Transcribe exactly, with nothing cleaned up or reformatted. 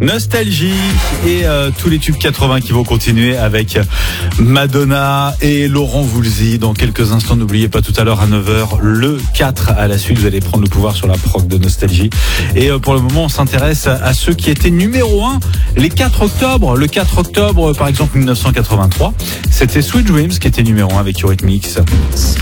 Nostalgie et euh, tous les tubes quatre-vingts qui vont continuer avec Madonna et Laurent Voulzy. Dans quelques instants, n'oubliez pas tout à l'heure à neuf heures, le quatre à la suite. Vous allez prendre le pouvoir sur la prog de Nostalgie. Et euh, pour le moment, on s'intéresse à ceux qui étaient numéro un les quatre octobre. Le quatre octobre, par exemple, mille neuf cent quatre-vingt-trois, c'était Sweet Dreams qui était numéro un avec Eurythmics.